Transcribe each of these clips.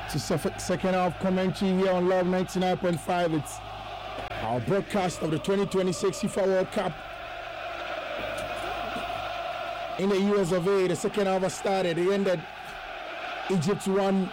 to second half commentary here on Love 99.5. It's our broadcast of the 2026 FIFA World Cup in the US of A. The second half has started. It ended Egypt 1,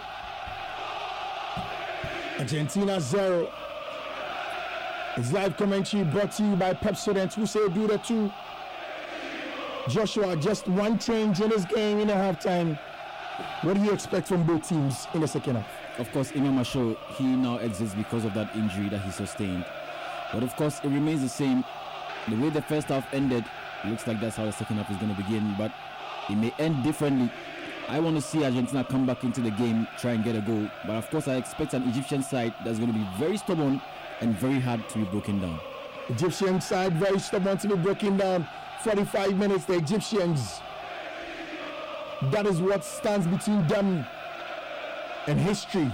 Argentina 0. It's live commentary brought to you by Pepsodent, who say do the 2. Joshua, just one change in this game in the halftime. What do you expect from both teams in the second half? Of course, Imam Asho, he now exits because of that injury that he sustained. But of course, it remains the same. The way the first half ended, it looks like that's how the second half is going to begin. But it may end differently. I want to see Argentina come back into the game, try and get a goal. But of course, I expect an Egyptian side that's going to be very stubborn and very hard to be broken down. Egyptian side very stubborn to be broken down. 45 minutes, the Egyptians. That is what stands between them and history.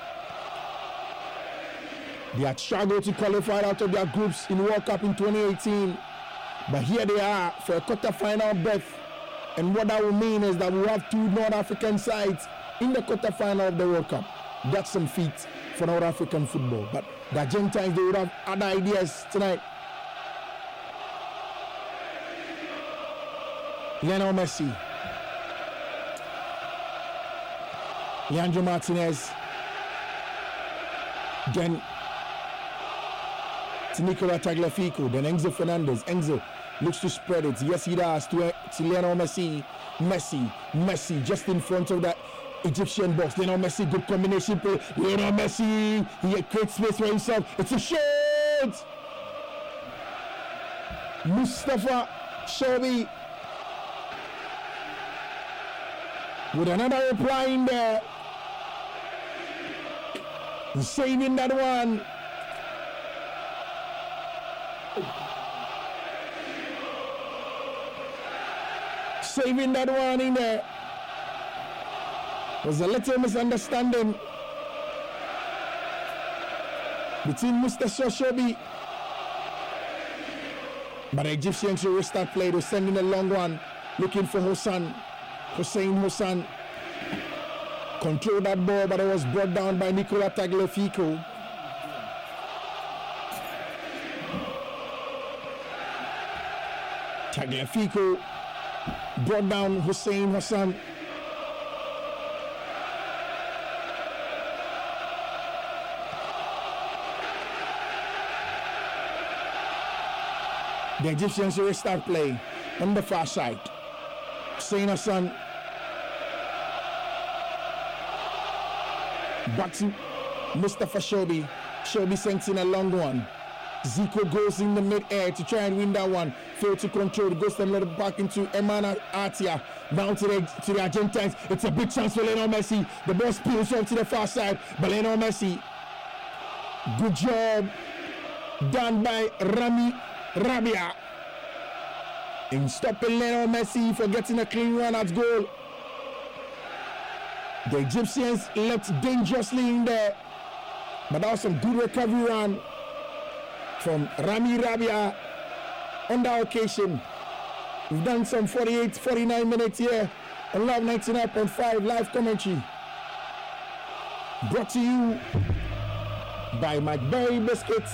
They had struggled to qualify out of their groups in World Cup in 2018. But here they are for a quarter-final berth. And what that will mean is that we have 2 North African sides in the quarter-final of the World Cup. That's some feat for North African football. But the Argentines, they would have other ideas tonight. Lionel Messi. Leandro Martinez. Then to Nicola Tagliafico. Then Enzo Fernandez. Enzo looks to spread it. Yes, he does. To Lionel Messi. Messi just in front of that Egyptian box. Lionel Messi, good combination play. Lionel Messi, he creates space for himself. It's a shot. Mustafa Shobi with another reply in there. He's saving that one. Saving that one in there. There's a little misunderstanding between Mustafa Shobi. But the Egyptians will restart play. They're sending a long one, looking for Hossein Hossein. Controlled that ball, but it was brought down by Nicola Tagliafico. Tagliafico brought down Hossein Hossein. The Egyptians will restart play on the far side. Hossein Hossein. Back to Mustafa Shobi. Shobi sends in a long one. Zico goes in the mid-air to try and win that one. Failed to control. Goes a little back into Emana Atia. Down to the Argentines. It's a big chance for Lionel Messi. The ball spills off to the far side. But Lionel Messi. Good job done by Rami Rabia in stopping Lionel Messi for getting a clean run at goal. The Egyptians left dangerously in there, but that was some good recovery run from Rami Rabia on that occasion. We've done some 49 minutes here on Love 99.5 live commentary. Brought to you by McBerry Biscuits.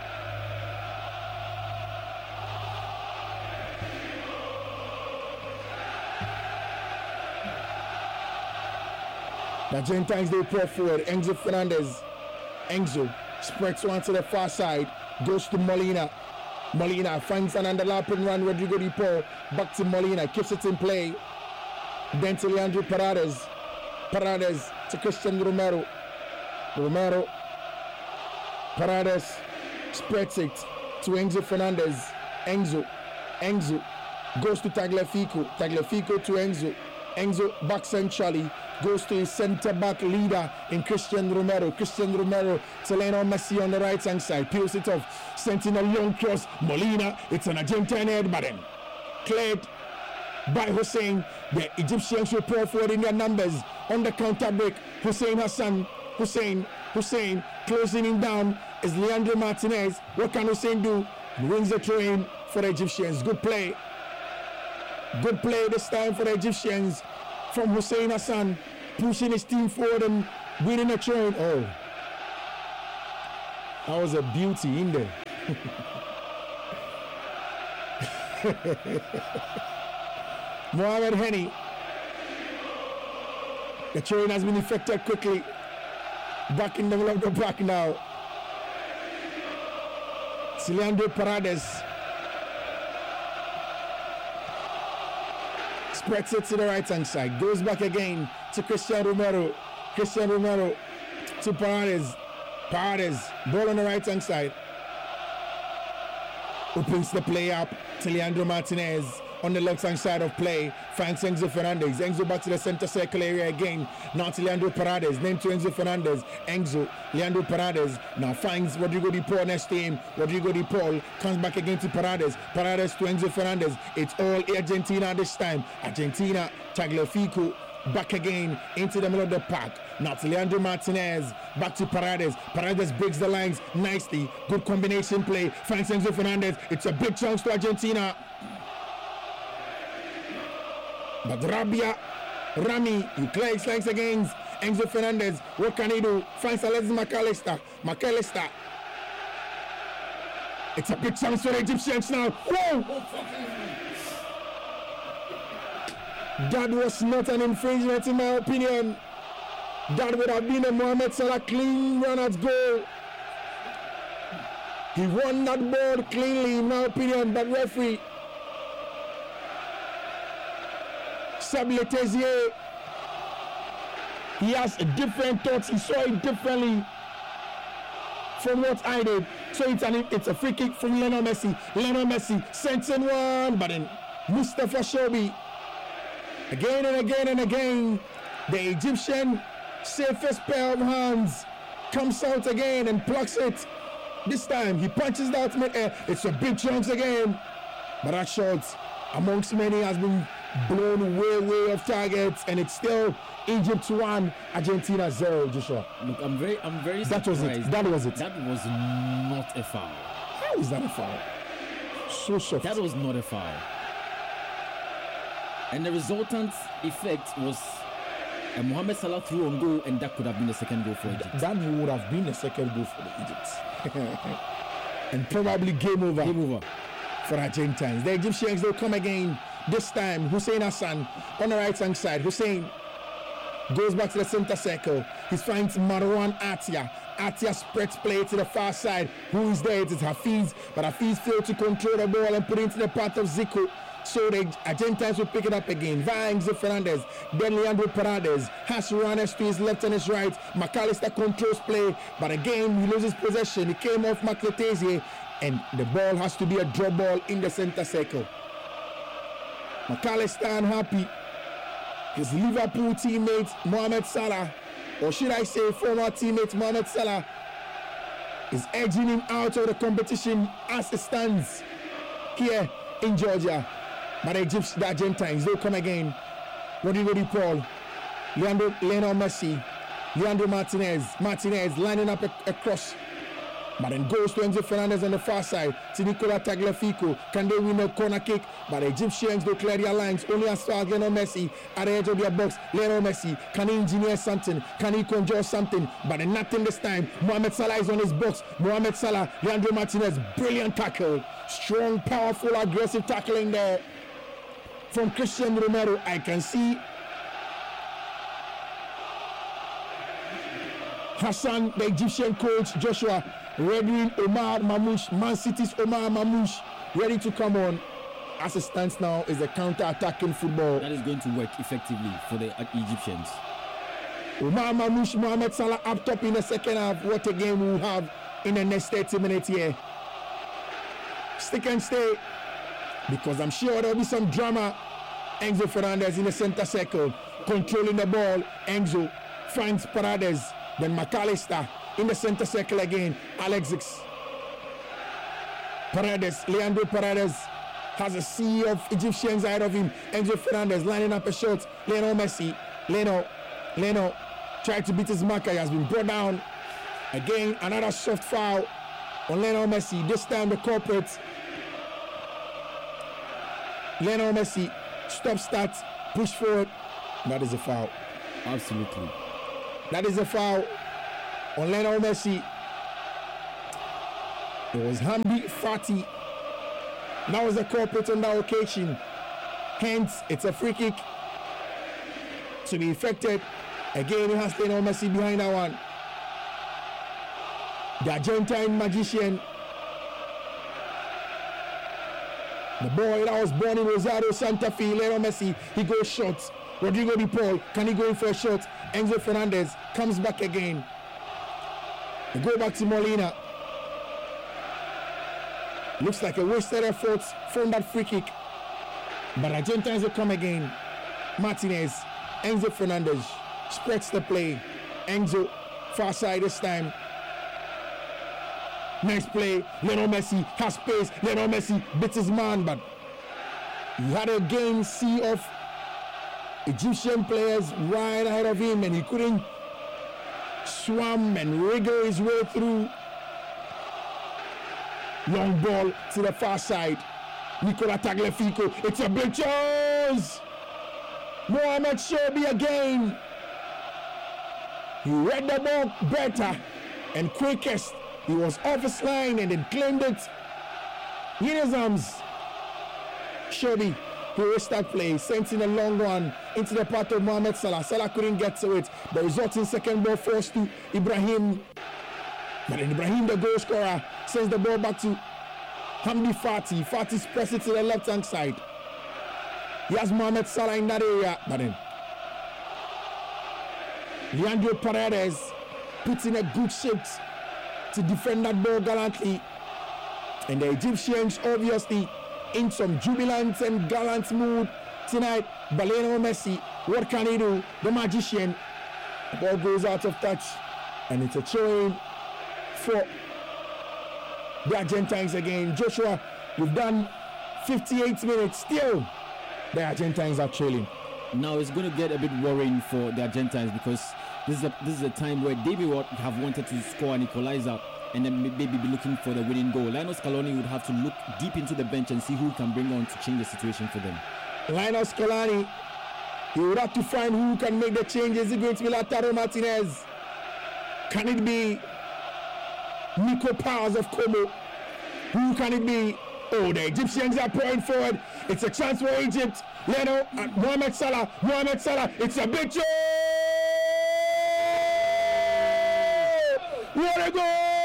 The Argentines, they pour forward. Enzo Fernandez. Enzo spreads one to the far side. Goes to Molina. Molina finds an underlapping run. Rodrigo Di Paul. Back to Molina. Keeps it in play. Then to Leandro Paredes. Paredes to Christian Romero. Romero. Paredes spreads it to Enzo Fernandez. Enzo goes to Tagliafico. Tagliafico to Enzo. Enzo back centrally. Goes to his centre-back leader in Christian Romero. Christian Romero to Lionel Messi on the right-hand side. Peels it off. Sent in a long cross. Molina. It's an Argentine head, but then cleared by Hossein. The Egyptians will pour forward in their numbers on the counter break. Hossein Hassan. Hossein closing him down is Leandro Martinez. What can Hossein do? He wins the throw-in for the Egyptians. Good play this time for the Egyptians from Hossein Hassan, pushing his team forward and winning a train. Oh, that was a beauty in there. Mohamed Henny. The train has been effected quickly. Back in the middle of the back now. Leandro Paredes spreads it to the right hand side. Goes back again to Cristian Romero. Cristian Romero to Paredes. Paredes, ball on the right hand side. Opens the play up to Leandro Martinez on the left hand side of play. Finds Enzo Fernandez. Enzo back to the center circle area again. Now to Leandro Paredes. Name to Enzo Fernandez. Enzo, Leandro Paredes now finds Rodrigo Di Paul next to him. Rodrigo Di Paul comes back again to Paredes. Paredes to Enzo Fernandez. It's all Argentina this time. Argentina, Tagliafico back again into the middle of the park. Now to Leandro Martinez. Back to Paredes. Paredes breaks the lines nicely. Good combination play. Finds Enzo Fernandez. It's a big chance to Argentina. But Rami, he clears legs against Enzo Fernandez. What can he do? Finds Alexis McAllister. McAllister. It's a big chance for the Egyptians now. Whoa! That was not an infringement in my opinion. That would have been a Mohamed Salah clean run at goal. He won that ball cleanly in my opinion, but referee Seb Letizia, he has different thoughts. He saw it differently from what I did. So it's a free kick from Lionel Messi. Lionel Messi sends in one, but then Mustafa Shobi again and again and again. The Egyptian safest pair of hands comes out again and plucks it. This time he punches the ultimate air. It's a big chance again, but that shot amongst many has been blown way off targets, and it's still Egypt 1, Argentina 0. Joshua, look, I'm very that surprised. That was it. That was not a foul. How is that a foul? So soft. That was not a foul. And the resultant effect was a Mohamed Salah threw on goal, and that could have been the second goal for Egypt. That would have been the second goal for the Egypt. And probably game over. Game over for Argentines. The Egyptians, they'll come again. This time, Hussein Hassan on the right hand side. Hussein goes back to the center circle. He finds Marwan Atia. Atia spreads play to the far side. Who is there? It is Hafiz. But Hafiz failed to control the ball and put it into the path of Zico. So the Argentines will pick it up again. Via Enzo Fernandez. Then Leandro Paredes has runners to his left and his right. McAllister controls play. But again, he loses possession. He came off Makletese. And the ball has to be a drop ball in the center circle. McAllister unhappy. His Liverpool teammate Mohamed Salah, or should I say former teammate Mohamed Salah, is edging him out of the competition as it stands here in Georgia. But the Argentines, they'll come again. Rodrigo Di Paul, Lionel Messi, Leandro Martinez lining up across. But then goes to Enzo Fernandez on the far side to Nicola Tagliafico. Can they win a corner kick? But the Egyptians, they clear their lines only as far as Lionel Messi at the edge of their box. Lionel Messi, can he engineer something? Can he conjure something? But then nothing this time. Mohamed Salah is on his box. Mohamed Salah, Leandro Martinez, brilliant tackle. Strong, powerful, aggressive tackling there from Cristian Romero. I can see Hassan, the Egyptian coach, Joshua, ready Omar Mamouche, Man City's Omar Mamouche, ready to come on. As it stands now, is a counter-attacking football. That is going to work effectively for the Egyptians. Omar Mamouche, Mohamed Salah up top in the second half. What a game we'll have in the next 30 minutes here. Stick and stay, because I'm sure there'll be some drama. Enzo Fernandez in the center circle, controlling the ball. Enzo finds Paredes. Then McAllister in the center circle again. Alexis Paredes, Leandro Paredes has a sea of Egyptians ahead of him. Enzo Fernandez lining up a shot. Lionel Messi. Leno tried to beat his marker. He has been brought down. Again, another soft foul on Lionel Messi. This time the culprit. Lionel Messi, stop, start, push forward. That is a foul. Absolutely. That is a foul on Lionel Messi. It was Hamdi Fati. That was a culprit on that occasion. Hence, it's a free kick to be effected. Again, it has Lionel Messi behind that one. The Argentine magician. The boy that was born in Rosario, Santa Fe, Lionel Messi, he goes short. Rodrigo De Paul, can he go in for a shot? Enzo Fernandez comes back again. They go back to Molina. Looks like a wasted effort from that free kick. But Argentines will come again. Martinez, Enzo Fernandez spreads the play. Enzo, far side this time. Nice play. Lionel Messi has space. Lionel Messi beats his man, but he had a game sea of Egyptian players right ahead of him, and he couldn't swim and wriggle his way through. Long ball to the far side. Nicola Tagliafico. It's a big chance. Mohamed Shobi again. He read the ball better and quickest. He was off his line and then claimed it in his arms. Shobi, he raced that play, sent in a long one into the path of Mohamed Salah. Salah couldn't get to it. The resulting second ball forced to Ibrahim. But then Ibrahim, the goal scorer, sends the ball back to Hamdi Fati. Fati pressed it to the left-hand side. He has Mohamed Salah in that area. But then Leandro Paredes puts in a good shape to defend that ball gallantly. And the Egyptians obviously in some jubilant and gallant mood tonight. But Lionel Messi, what can he do? The magician. The ball goes out of touch. And it's a throw-in for the Argentines again. Joshua, we've done 58 minutes. Still, the Argentines are trailing. Now it's going to get a bit worrying for the Argentines because this is a time where they would have wanted to score an equalizer and then maybe be looking for the winning goal. Lionel Scaloni would have to look deep into the bench and see who can bring on to change the situation for them. Lionel Scaloni, he would have to find who can make the changes. Is it going to be Lautaro Martinez? Can it be Nico Powers of Como? Who can it be? Oh, the Egyptians are pouring forward. It's a chance for Egypt. Leno and Mohamed Salah. Mohamed Salah. It's a big chance. What a goal!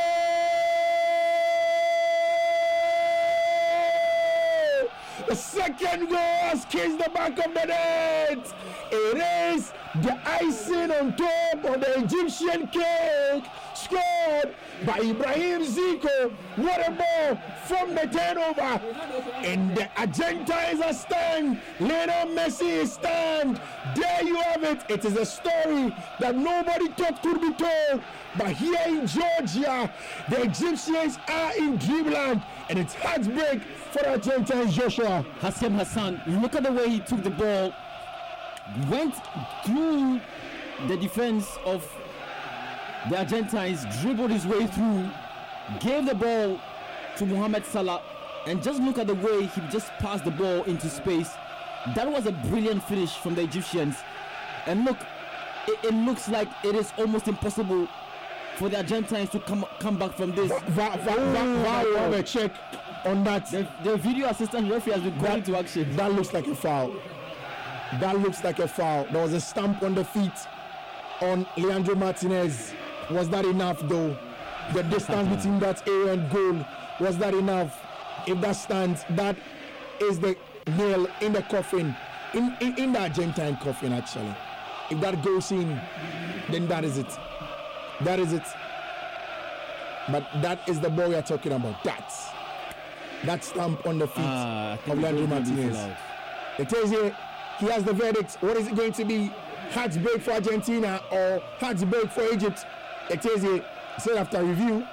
The second goal has kissed the back of the net. It is the icing on top of the Egyptian cake, scored by Ibrahim Zico. What a ball from the turnover. And the Argentines are stunned. Lionel Messi is stunned. There you have it. It is a story that nobody thought could be told. But here in Georgia, the Egyptians are in dreamland. And it's heartbreak for the Argentines, Joshua. Hassem Hassan, look at the way he took the ball. Went through the defense of the Argentines, dribbled his way through, gave the ball to Mohamed Salah, and just look at the way he just passed the ball into space. That was a brilliant finish from the Egyptians. And look, it looks like it is almost impossible for the Argentines to come back from this. Have a check on that. The video assistant referee has been called into action. That looks like a foul. That looks like a foul. There was a stamp on the feet on Leandro Martinez. Was that enough though? The distance between that area and goal, was that enough? If that stands, that is the nail in the coffin, in the Argentine coffin actually. If that goes in, then that is it. That is it. But that is the ball we are talking about. That stamp on the feet of Leandro Martinez. It tells you he has the verdict. What is it going to be? Heartbreak for Argentina or heartbreak for Egypt? It tells you, said after review.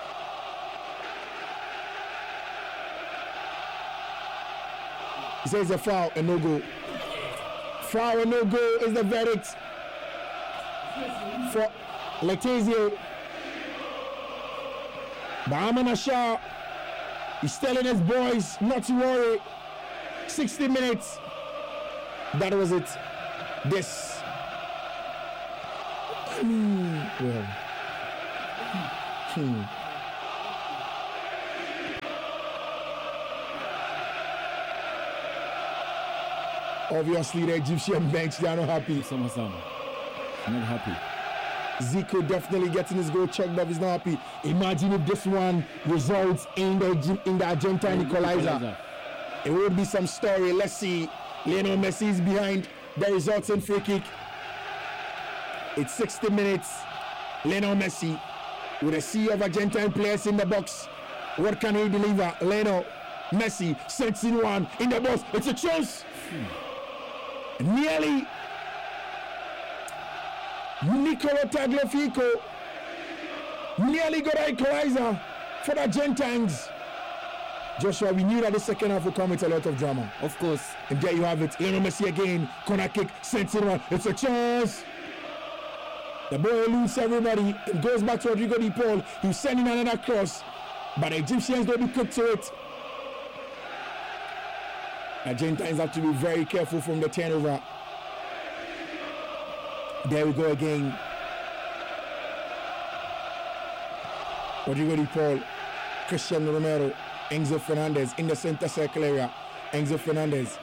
He says a foul and no goal. Foul and no goal is the verdict for Letizia. Bahama Shah is telling his boys not to worry. 60 minutes. That was it. This Well. Obviously, the Egyptian bench, they are not happy. Some. Not happy. Zico definitely getting his goal checked off. He's not happy. Imagine if this one results in the Argentine equalizer. It would be some story. Let's see. Lionel Messi is behind the resulting free kick. It's 60 minutes. Lionel Messi with a sea of Argentine players in the box. What can he deliver? Lionel Messi sets in one in the box. It's a chance. Nearly. Nicola Tagliafico nearly got an equalizer for the Argentines. Joshua, we knew that the second half would come with a lot of drama. Of course. And there you have it. Lionel Messi again. Corner kick. Sends in one. It's a chance. The ball eludes everybody. It goes back to Rodrigo De Paul. He's sending another cross. But the Egyptians don't be quick to it. Argentines have to be very careful from the turnover. There we go again. Rodrigo De Paul, Cristiano Romero, Enzo Fernandez in the center circle area. Enzo Fernandez.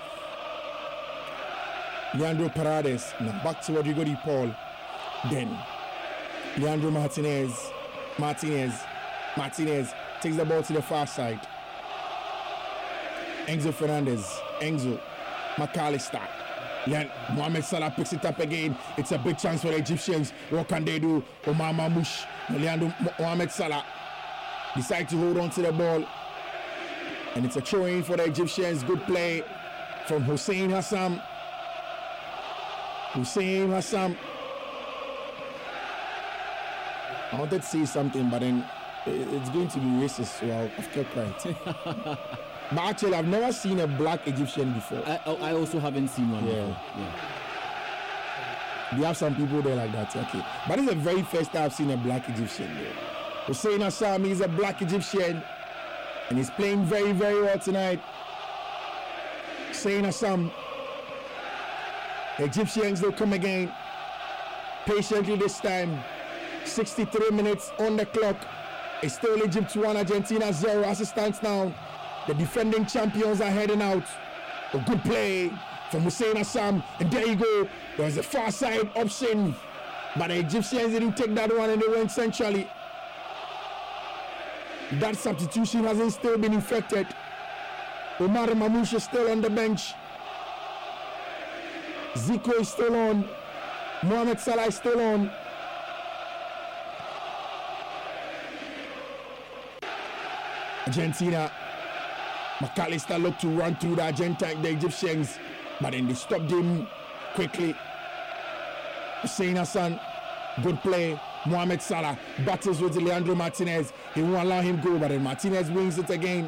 Leandro Paredes. Now back to Rodrigo De Paul. Then Leandro Martinez. Martinez takes the ball to the far side. Enzo Fernandez. Enzo. McAllister. Mohamed Salah picks it up again. It's a big chance for the Egyptians. What can they do? Omar Mamouche. Mohamed Salah decide to hold on to the ball. And it's a throw-in for the Egyptians. Good play from Hussein Hassam. I wanted to say something, but then it's going to be racist, so I've kept quiet. But actually, I've never seen a black Egyptian before. I also haven't seen one before. Yeah. We have some people there like that, okay. But it's the very first time I've seen a black Egyptian there. Hussein Hassam is a black Egyptian, and he's playing very, very well tonight. Hussein Hassam. The Egyptians will come again. Patiently this time. 63 minutes on the clock. It's still Egypt 1, Argentina 0 as it stands now. The defending champions are heading out. A good play from Hussein Hassam. And there you go. There's a far side option. But the Egyptians didn't take that one and they went centrally. That substitution hasn't still been effected. Omar Mamouche is still on the bench. Zico is still on. Mohamed Salah is still on. Argentina. McAllister looked to run through the Egyptians, but then they stopped him quickly. Hussein Hassan, good play. Mohamed Salah battles with Leandro Martinez. He won't allow him go, but then Martinez wins it again.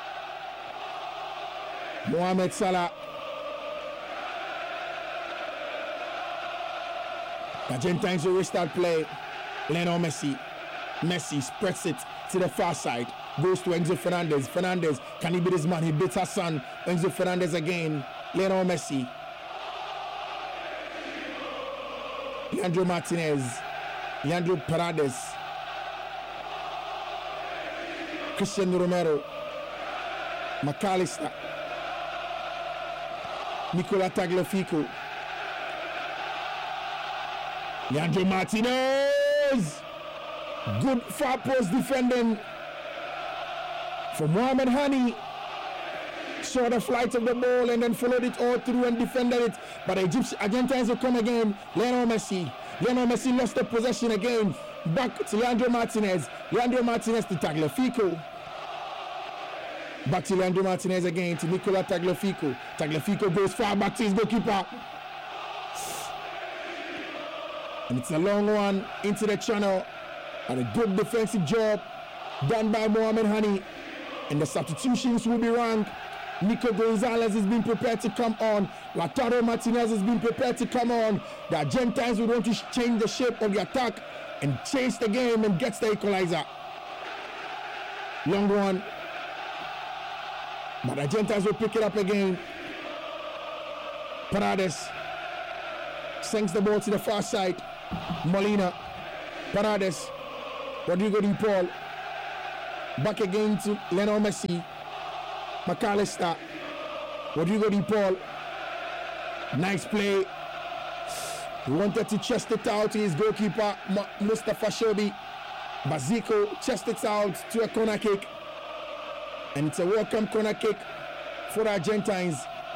Mohamed Salah. The Argentines will restart play. Lionel Messi. Messi spreads it to the far side. Goes to Enzo Fernandez. Fernandez, can he beat his man? He beats Hassan. Enzo Fernandez again. Lionel Messi. Leandro Martinez. Leandro Paredes. Cristiano Romero. McAllister. Nicola Tagliafico. Leandro Martinez. Good far post defending from Mohamed Hani. Saw the flight of the ball and then followed it all through and defended it. But the Argentines will come again. Lionel Messi. Lionel Messi lost the possession again. Back to Leandro Martinez. Leandro Martinez to Tagliafico. Back to Leandro Martinez again to Nicola Tagliafico. Tagliafico goes far back to his goalkeeper. And it's a long one into the channel. And a good defensive job done by Mohamed Hani. And the substitutions will be run. Nico Gonzalez has been prepared to come on. Lautaro Martinez has been prepared to come on. The Argentines will want to change the shape of the attack and chase the game and gets the equalizer. Long one. But the Argentines will pick it up again. Paredes sends the ball to the far side. Molina. Paredes. Rodrigo De Paul. Back again to Lionel Messi. McAllister. Rodrigo De Paul. Nice play. He wanted to chest it out to his goalkeeper, Mustafa Shobi. Zico chest it out to a corner kick. And it's a welcome corner kick for the Argentines.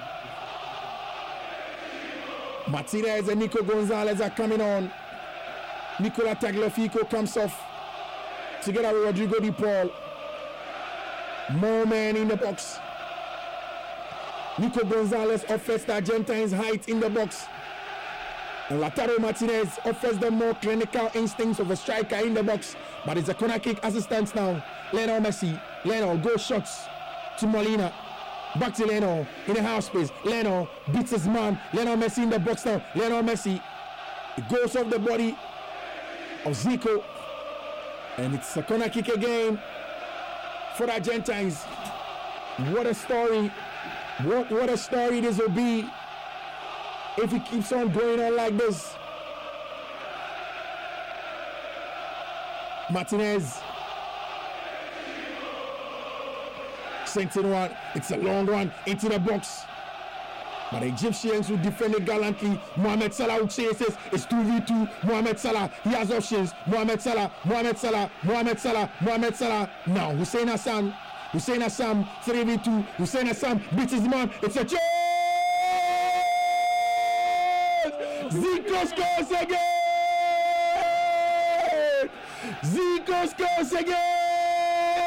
Martinez and Nico Gonzalez are coming on. Nicola Tagliafico comes off together with Rodrigo De Paul. More men in the box. Nico Gonzalez offers the Argentines height in the box. And Lautaro Martinez offers them more clinical instincts of a striker in the box. But it's a corner kick as it stands now. Lionel Messi. Lionel goes shots to Molina. Back to Lionel in the half space. Lionel beats his man. Lionel Messi in the box now. Lionel Messi. It goes off the body of Zico. And it's a corner kick again for the Argentines. What a story. What a story this will be if it keeps on going on like this. Martinez. Sent one. It's a long one into the box. But the Egyptians will defend it gallantly. Mohamed Salah who chases. It's 2v2. Mohamed Salah. He has options. Mohamed Salah. Mohamed Salah. Mohamed Salah. Mohamed Salah. Now Hussein Hassan. Hussein Hassan. 3v2. Hussein Hassan beats his man. It's a chance. Zico scores again. Zico scores again.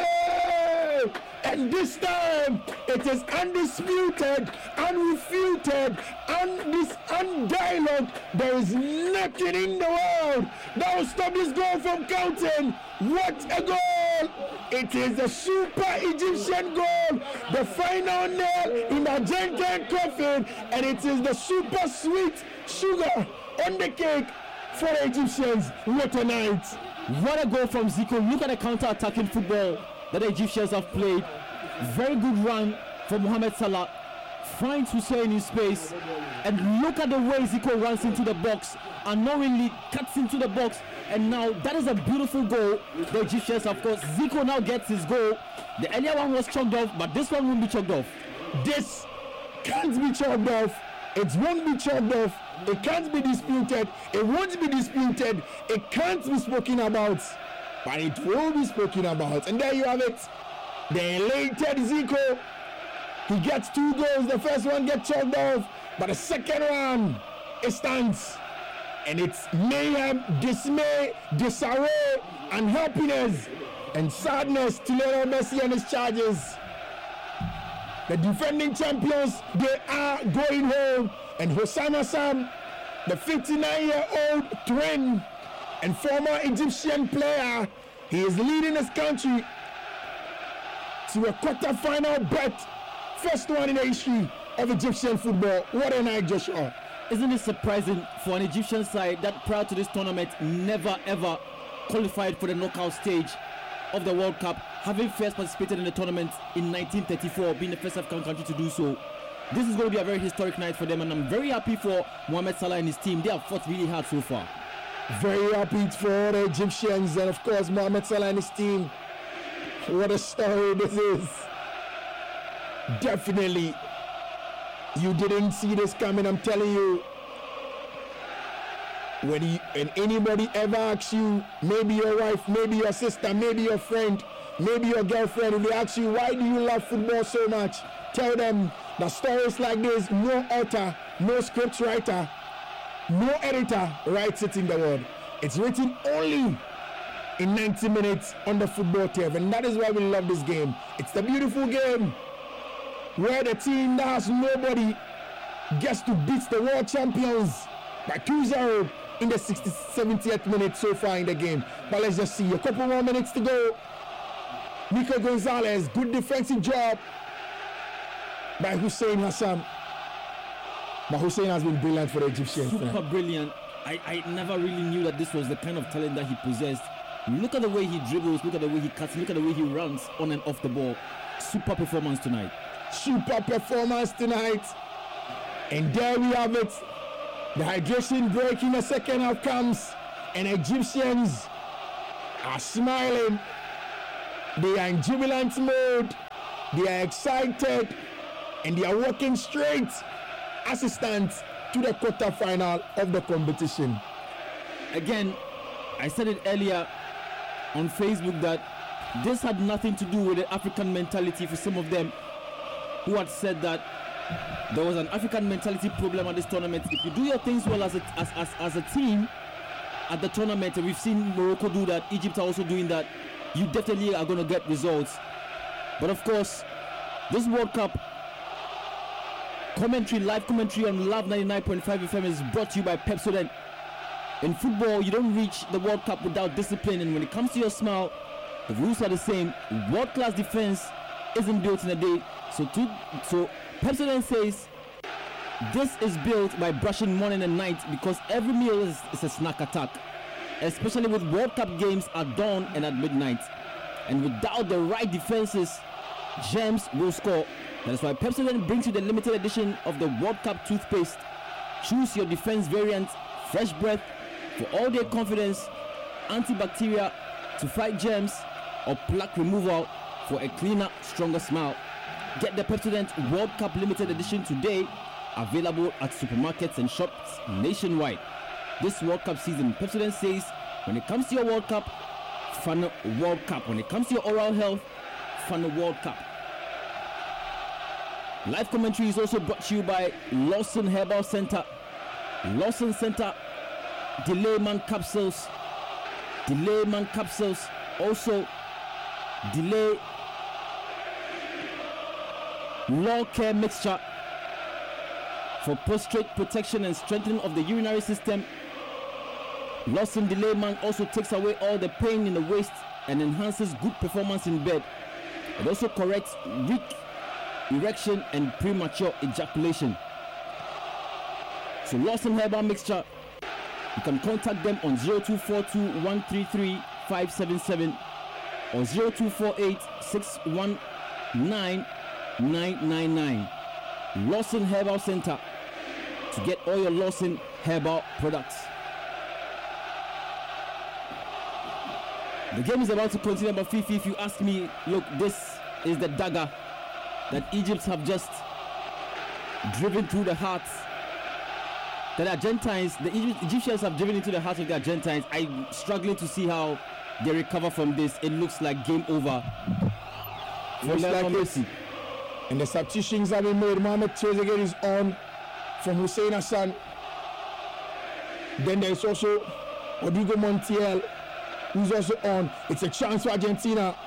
And this time, it is undisputed, unrefuted, undialogued. There is nothing in the world that will stop this goal from counting. What a goal! It is a super Egyptian goal, the final nail in the Argentine coffin, and it is the super sweet sugar on the cake for the Egyptians. What a night! What a goal from Zico. Look at the counter-attacking football that the Egyptians have played. Very good run from Mohamed Salah. Finds Hussein in space. And look at the way Zico runs into the box. Unknowingly cuts into the box. And now that is a beautiful goal. The Egyptians, of course. Zico now gets his goal. The earlier one was chalked off, but this one won't be chalked off. This can't be chalked off. It won't be chalked off. It can't be disputed. It won't be disputed. It can't be spoken about. But it will be spoken about. And there you have it. The elated Zico. He gets 2 goals. The first one gets chalked off. But the second one, it stands. And it's mayhem, dismay, disarray, unhappiness, and sadness to Lionel Messi and his charges. The defending champions, they are going home. And Hosam Hassan, the 59-year-old twin and former Egyptian player, he is leading his country to a quarter-final bet. First one in the history of Egyptian football. What a night, Joshua. Isn't it surprising for an Egyptian side that prior to this tournament never ever qualified for the knockout stage of the World Cup, having first participated in the tournament in 1934, being the first African country to do so? This is going to be a very historic night for them, and I'm very happy for Mohamed Salah and his team. They have fought really hard so far. Very happy for the Egyptians and of course Mohamed Salah and his team. What a story this is. Definitely. You didn't see this coming, I'm telling you. When anybody ever asks you, maybe your wife, maybe your sister, maybe your friend, maybe your girlfriend, if they ask you, why do you love football so much? Tell them that stories like this, no author, no script writer, no editor writes it in the world. It's written only in 90 minutes on the football tape, and that is why we love this game. It's the beautiful game where the team that has nobody gets to beat the world champions by 2-0 in the 70th minute so far in the game. But let's just see, a couple more minutes to go. Nico Gonzalez, good defensive job by Hussein Hassan. But Hussein has been brilliant for the Egyptians. Super brilliant. I never really knew that this was the kind of talent that he possessed. Look at the way he dribbles, look at the way he cuts, look at the way he runs on and off the ball. Super performance tonight. Super performance tonight. And there we have it. The hydration break in the second half comes, and Egyptians are smiling. They are in jubilant mode. They are excited, and they are walking straight as it stands to the quarter-final of the competition. Again, I said it earlier on Facebook that this had nothing to do with the African mentality for some of them who had said that there was an African mentality problem at this tournament. If you do your things well as a team at the tournament, and we've seen Morocco do that, Egypt are also doing that, you definitely are going to get results. But of course, this World Cup live commentary on Love 99.5 FM is brought to you by Pepsodent. In football, you don't reach the World Cup without discipline, and when it comes to your smile, the rules are the same. World-class defense isn't built in a day. So Pepsodent says this is built by brushing morning and night, because every meal is a snack attack, especially with World Cup games at dawn and at midnight. And without the right defenses, gems will score. That is why Pepsodent brings you the limited edition of the World Cup toothpaste. Choose your defense variant, fresh breath for all day confidence, antibacterial to fight germs, or plaque removal for a cleaner, stronger smile. Get the Pepsodent World Cup limited edition today, available at supermarkets and shops nationwide. This World Cup season, Pepsodent says, when it comes to your World Cup, fun World Cup. When it comes to your oral health, fun World Cup. Live commentary is also brought to you by Lawson Herbal Center. Lawson Center, Delay-Man capsules. Delay-Man capsules. Also, Delay Law Care Mixture for prostate protection and strengthening of the urinary system. Lawson Delay-Man also takes away all the pain in the waist and enhances good performance in bed. It also corrects weak erection and premature ejaculation. So Lawson Herbal Mixture, you can contact them on 0242 133 577 or 0248 619 999. Lawson Herbal Center, to get all your Lawson Herbal products. The game is about to continue, but Fifi, if you ask me, look, this is the dagger that Egypt have just driven through the hearts. The Egyptians have driven into the hearts of the Argentines. I'm struggling to see how they recover from this. It looks like game over. Looks like Messi. And the substitutions have been made. Mohamed Trezeguet is on from Hussein Hassan. Then there is also Rodrigo Montiel, who's also on. It's a chance for Argentina.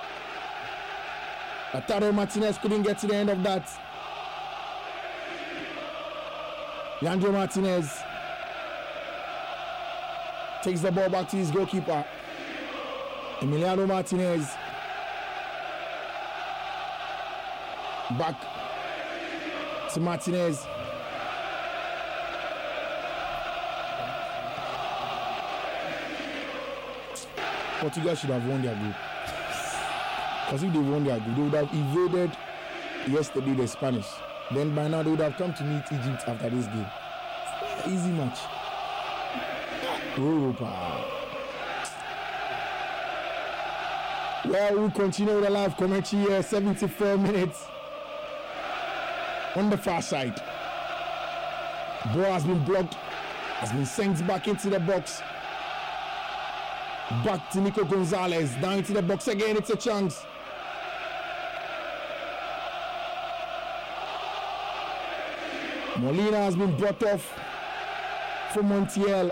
Lautaro Martinez couldn't get to the end of that. Leandro Martinez takes the ball back to his goalkeeper, Emiliano Martinez. Back to Martinez. Portugal should have won their group. Because if they won their group, they would have evaded yesterday the Spanish. Then by now they would have come to meet Egypt after this game. Easy match. Europa. Well, we'll continue with the live commentary here. 74 minutes. On the far side, ball has been blocked, has been sent back into the box. Back to Nico Gonzalez, down into the box again. It's a chance. Molina has been brought off for Montiel.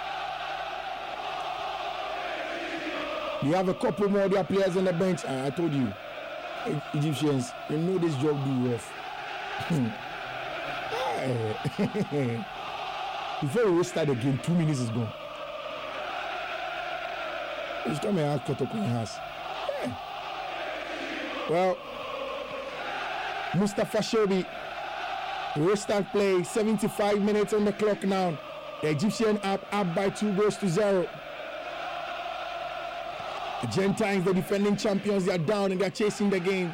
You have a couple more of their players on the bench. I told you, Egyptians, they know this job do rough. Before we start the game, 2 minutes is gone. It's coming out Kotoko in house. Well, Mustafa Shobi, restart play, 75 minutes on the clock now. The Egyptian up by 2-0. The Argentines, the defending champions, they are down and they are chasing the game.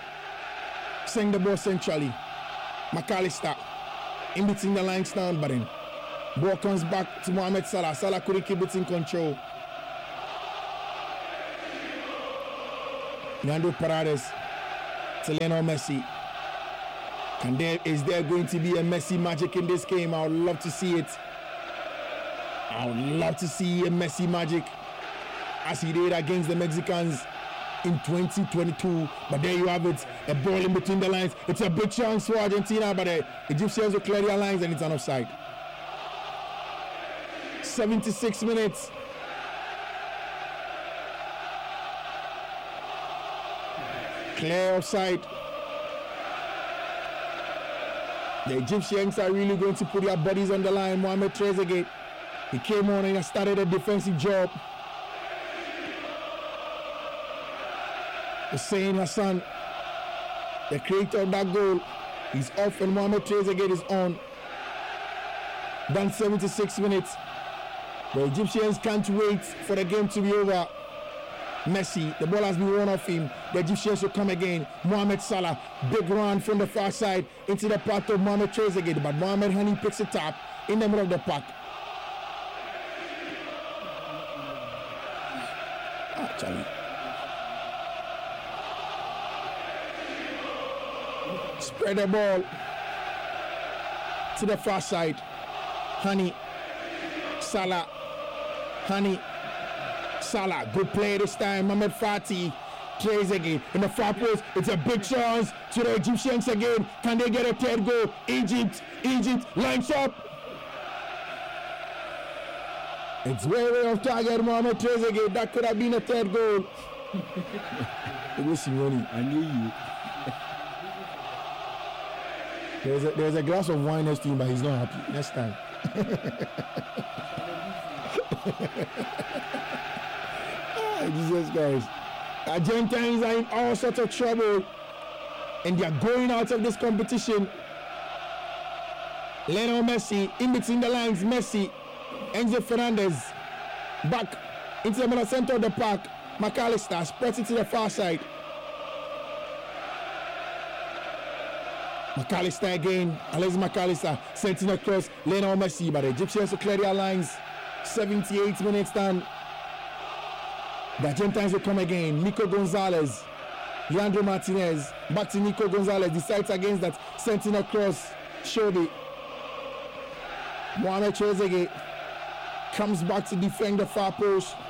Send the ball centrally. McAllister in between the lines now, but then Ball comes back to Mohamed Salah. Salah couldn't keep it in control. Leandro Paredes to Lionel Messi. Is there going to be a Messi magic in this game? I would love to see it. I would love to see a Messi magic as he did against the Mexicans in 2022. But there you have it, a ball in between the lines. It's a big chance for Argentina, but the Egyptians will clear their lines and it's an offside. 76 minutes. Clear offside. The Egyptians are really going to put their bodies on the line. Mohamed Trezeguet, he came on and started a defensive job. Hussein Hassan, the creator of that goal, is off and Mohamed Trezeguet is on. Done 76 minutes. The Egyptians can't wait for the game to be over. Messi, the ball has been run off him. The Egyptians will come again. Mohamed Salah, big run from the far side into the path of Mohamed Trezeguet, but Mohamed Hani picks it up in the middle of the park. Spread the ball to the far side. Hani, Salah, Hani, Salah, good play this time. Mohamed Fatih, Trezeguet in the far post. It's a big chance to the Egyptians again. Can they get a third goal? Egypt lines up. It's way off target, Mohamed Trezeguet. That could have been a third goal. It was Simeone. I knew you. There's a glass of wine next to him, but he's not happy. Next time. Jesus Christ. Argentines are in all sorts of trouble and they are going out of this competition. Lionel Messi in between the lines. Messi, Enzo Fernandez back into the middle center of the park. McAllister spreads it to the far side. McAllister again. Alexis McAllister sending across Lionel Messi, but the Egyptians will clear their lines. 78 minutes done. The Argentines will come again. Nico Gonzalez, Leandro Martinez, back to Nico Gonzalez, decides against that, sending across Shobi. Mohamed Trezeguet comes back to defend the far post.